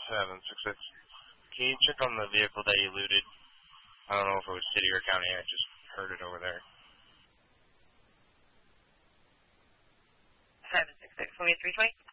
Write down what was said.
766. Can you check on the vehicle that you looted? I don't know if it was city or county. I just heard it over there. 766. Will be 320?